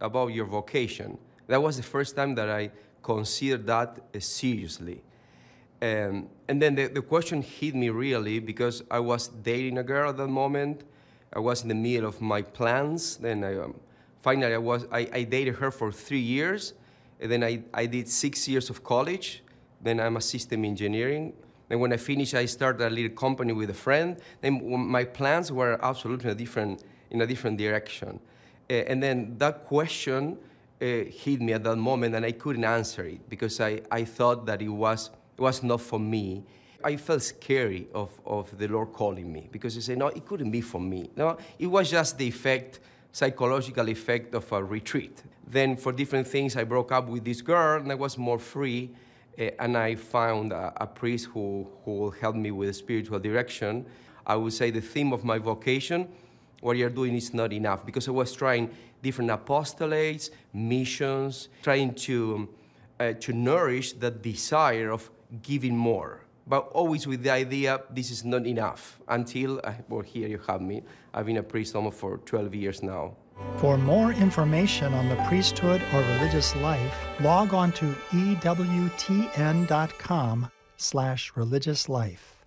about your vocation. That was the first time that I considered that seriously. And then the question hit me really because I was dating a girl at that moment. I was in the middle of my plans. Then finally I dated her for 3 years. And then I did 6 years of college. Then I'm a system engineering. And when I finished, I started a little company with a friend. Then my plans were absolutely in a different direction. And then that question hit me at that moment, and I couldn't answer it because I thought that it was not for me. I felt scary of the Lord calling me because he said, no, it couldn't be for me. No, it was just the psychological effect of a retreat. Then for different things, I broke up with this girl, and I was more free, and I found a priest who helped me with spiritual direction. I would say the theme of my vocation, what you're doing is not enough, because I was trying different apostolates, missions, trying to nourish the desire of giving more, but always with the idea this is not enough until, well, here you have me. I've been a priest almost for 12 years now. For more information on the priesthood or religious life, log on to EWTN.com/religiouslife.